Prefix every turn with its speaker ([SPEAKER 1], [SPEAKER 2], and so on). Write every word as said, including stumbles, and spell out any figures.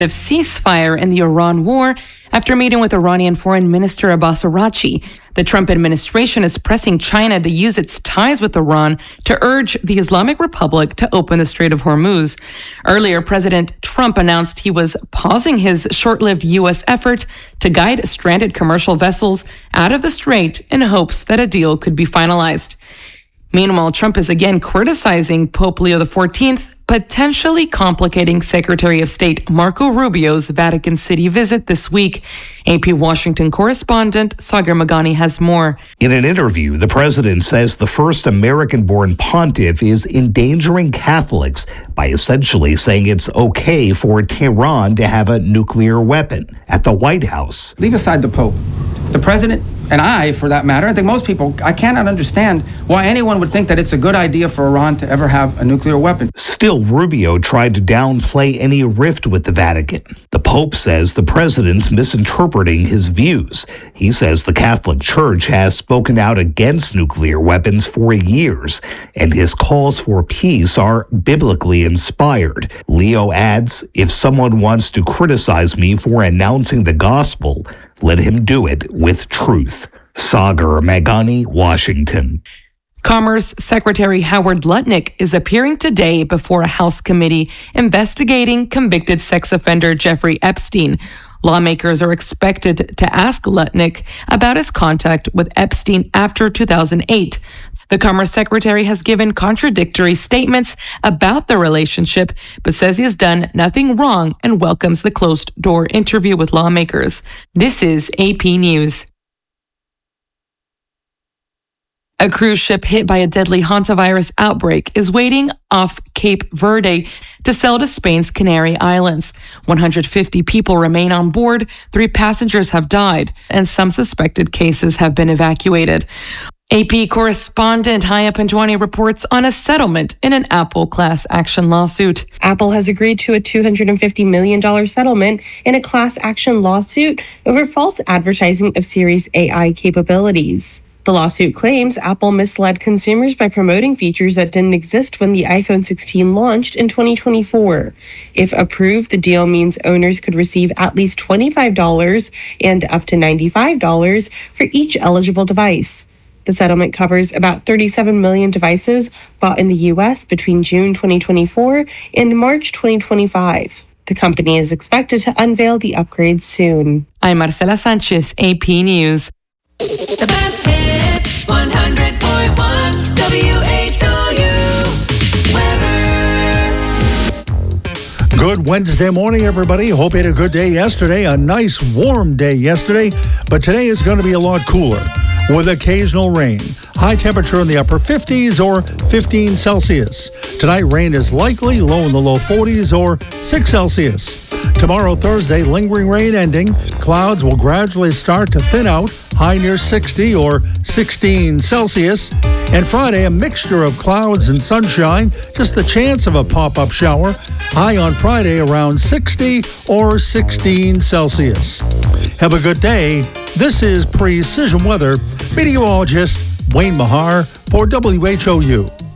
[SPEAKER 1] ceasefire in the Iran war after meeting with Iranian Foreign Minister Abbas Araghchi. The Trump administration is pressing China to use its ties with Iran to urge the Islamic Republic to open the Strait of Hormuz. Earlier, President Trump announced he was pausing his short-lived U S effort to guide stranded commercial vessels out of the strait in hopes that a deal could be finalized. Meanwhile, Trump is again criticizing Pope Leo the fourteenth, potentially complicating Secretary of State Marco Rubio's Vatican City visit this week. A P Washington correspondent Sagar Magani has more.
[SPEAKER 2] In an interview, the president says the first American-born pontiff is endangering Catholics by essentially saying it's okay for Tehran to have a nuclear weapon. At the White House,
[SPEAKER 3] leave aside the Pope. The president, and I, for that matter, I think most people, I cannot understand why anyone would think that it's a good idea for Iran to ever have a nuclear weapon.
[SPEAKER 2] Still, Rubio tried to downplay any rift with the Vatican. The Pope says the president's misinterpreting his views. He says the Catholic Church has spoken out against nuclear weapons for years, and his calls for peace are biblically inspired. Leo adds, if someone wants to criticize me for announcing the gospel, let him do it with truth. Sagar Magani, Washington.
[SPEAKER 1] Commerce Secretary Howard Lutnick is appearing today before a House committee investigating convicted sex offender Jeffrey Epstein. Lawmakers are expected to ask Lutnick about his contact with Epstein after two thousand eight. The Commerce Secretary has given contradictory statements about the relationship, but says he has done nothing wrong and welcomes the closed-door interview with lawmakers. This is A P News. A cruise ship hit by a deadly hantavirus outbreak is waiting off Cape Verde to sail to Spain's Canary Islands. one hundred fifty people remain on board, three passengers have died, and some suspected cases have been evacuated. A P correspondent Haya Panjwani reports on a settlement in an Apple class action lawsuit.
[SPEAKER 4] Apple has agreed to a two hundred fifty million dollars settlement in a class action lawsuit over false advertising of Siri's A I capabilities. The lawsuit claims Apple misled consumers by promoting features that didn't exist when the iPhone sixteen launched in twenty twenty-four. If approved, the deal means owners could receive at least twenty-five dollars and up to ninety-five dollars for each eligible device. The settlement covers about thirty-seven million devices bought in the U S between June twenty twenty-four and March twenty twenty-five. The company is expected to unveil the upgrades soon.
[SPEAKER 1] I'm Marcela Sanchez, A P News.
[SPEAKER 5] The best hits, one hundred point one W H O U weather.
[SPEAKER 6] Good Wednesday morning, everybody. Hope you had a good day yesterday. A nice warm day yesterday, but today is going to be a lot cooler with occasional rain. High temperature in the upper fifties or fifteen Celsius. Tonight, rain is likely, low in the low forties or six Celsius. Tomorrow, Thursday, lingering rain ending. Clouds will gradually start to thin out, high near sixty or sixteen Celsius. And Friday, a mixture of clouds and sunshine, just the chance of a pop-up shower. High on Friday around sixty or sixteen Celsius. Have a good day. This is Precision Weather. Meteorologist Wayne Mahar for W H O U.